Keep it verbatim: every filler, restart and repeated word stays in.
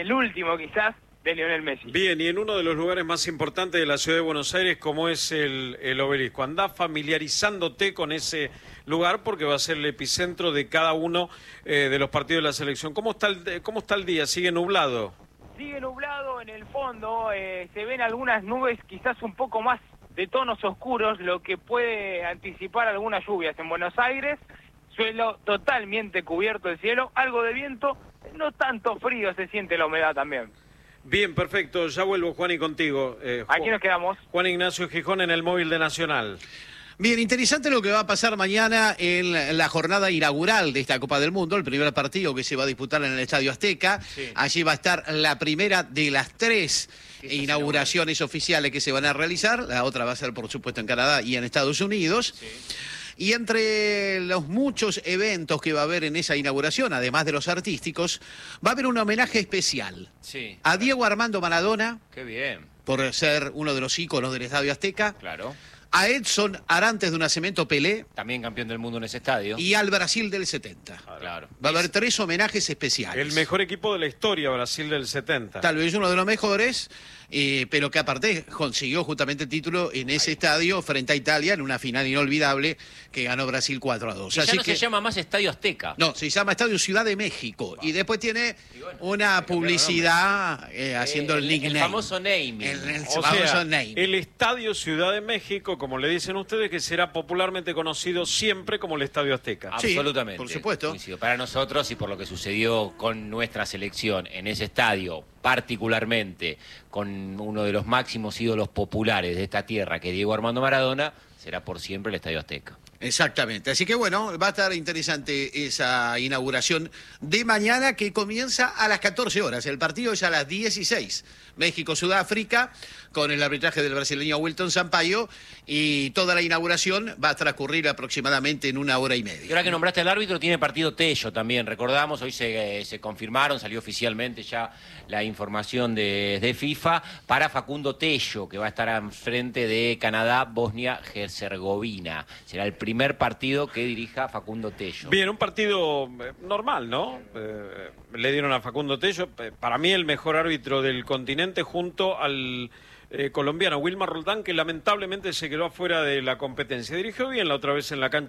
el último quizás de Lionel Messi. Bien, y en uno de los lugares más importantes de la ciudad de Buenos Aires, como es el, el Obelisco. Andá familiarizándote con ese lugar porque va a ser el epicentro de cada uno eh, de los partidos de la selección. ¿Cómo está el, cómo está el día? ¿Sigue nublado? Sigue nublado en el fondo, eh, se ven algunas nubes quizás un poco más de tonos oscuros, lo que puede anticipar algunas lluvias en Buenos Aires. Suelo totalmente cubierto el cielo, algo de viento, no tanto frío, se siente la humedad también. Bien, perfecto. Ya vuelvo, Juan, y contigo. Eh, Aquí nos quedamos. Juan Ignacio Gijón en el móvil de Nacional. Bien, interesante lo que va a pasar mañana en la jornada inaugural de esta Copa del Mundo, el primer partido que se va a disputar en el Estadio Azteca. Sí. Allí va a estar la primera de las tres inauguraciones oficiales que se van a realizar. La otra va a ser, por supuesto, en Canadá y en Estados Unidos. Sí. Y entre los muchos eventos que va a haber en esa inauguración, además de los artísticos, va a haber un homenaje especial sí. a Diego Armando Maradona. Qué bien. Por ser uno de los íconos del Estadio Azteca. Claro. A Edson Arantes de Nacimiento Pelé. También campeón del mundo en ese estadio. Y al Brasil del setenta. Claro. Va a haber tres homenajes especiales. El mejor equipo de la historia, Brasil del setenta. Tal vez uno de los mejores, eh, pero que aparte consiguió justamente el título en ese Ahí. estadio frente a Italia en una final inolvidable que ganó Brasil cuatro a dos. Y ya Así no que, se llama más Estadio Azteca. No, se llama Estadio Ciudad de México. Wow. Y después tiene y bueno, una publicidad eh, haciendo eh, el nickname. El famoso naming. El, el o famoso sea, name. El Estadio Ciudad de México, como le dicen ustedes, que será popularmente conocido siempre como el Estadio Azteca. Absolutamente. Sí, por supuesto. Coincido. Para nosotros y por lo que sucedió con nuestra selección en ese estadio, particularmente con uno de los máximos ídolos populares de esta tierra, que es Diego Armando Maradona, será por siempre el Estadio Azteca. Exactamente, así que bueno, va a estar interesante esa inauguración de mañana que comienza a las catorce horas, el partido es a las dieciséis, México-Sudáfrica, con el arbitraje del brasileño Wilton Sampaio, y toda la inauguración va a transcurrir aproximadamente en una hora y media. Y ahora que nombraste al árbitro, tiene partido Tello también, recordamos, hoy se, eh, se confirmaron, salió oficialmente ya la información de, de FIFA, para Facundo Tello, que va a estar al frente de Canadá, Bosnia-Herzegovina. Será el primer partido que dirija Facundo Tello. Bien, un partido normal, ¿no? Eh, le dieron a Facundo Tello, para mí el mejor árbitro del continente, junto al eh, colombiano Wilmar Roldán, que lamentablemente se quedó afuera de la competencia. Dirigió bien la otra vez en la cancha